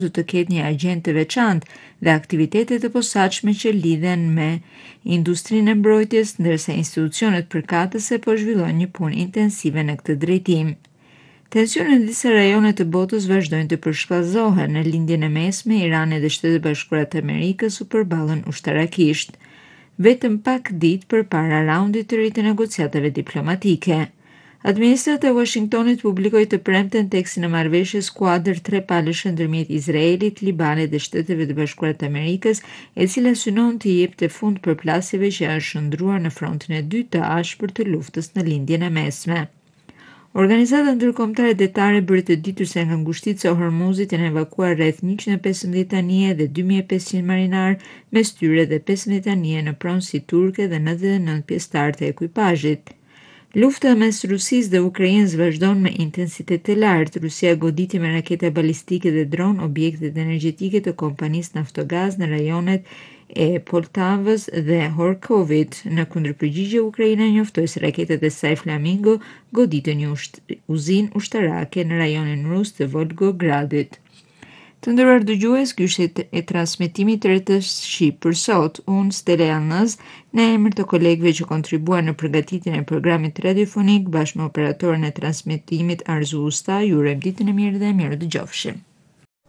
du të ketë një agent të veçantë dhe aktivitete të posaçme që lidhen me industrinë e mbrojtjes, ndërsa institucionet përkatëse po zhvillojnë një punë intensive në këtë drejtim. Tensionet në disa rajone të botës vazhdojnë të përshkallëzohen. Në lindjen e mesme, Irani dhe Shtetet Bashkuara të Amerikës u përballen ushtarakisht, vetëm pak ditë përpara raundit të ri të negociatave diplomatike. Administrata e Washingtonit publikoi të premten tekstin e marrëveshjes kuadër trepalësh ndërmjet Izraelit, Libanit dhe Shteteve të Bashkuara të Amerikës, e cila synon të jepte fund përplasjeve që janë shndruar në frontin e dytë të ashpër të luftës në lindjen e mesme. Organizata ndërkombëtare detare bëri të ditur se nga ngushtica e Hormuzit janë evakuar rreth 115 anije dhe 2500 marinar, mes tyre dhe 15 anije në pronësi turke dhe 99 pjesëtar të ekuipazhit. Lufta mes Rusisë dhe Ukrainës vazhdon me intensitet të lartë. Rusia goditi me raketa balistike dhe dron objektet energjetike të kompanisë Naftogaz në rajonet e Poltavës dhe Horkovit. Në kundërpërgjigje, Ukraina njoftoi se raketat e saj Flamingo goditën një uzinë ushtarake në rajonin rus të Volgogradit. Të nderuar dëgjues, ky ishte e transmetimi i RTS Shqip për sot. Unë Stella Jannaz, në emër të kolegëve që kontribuan në përgatitjen e programit radiofonik bashkë me operatorën e transmetimit Arzu Usta, ju urojmë ditën e mirë dhe mirë dëgjofshim.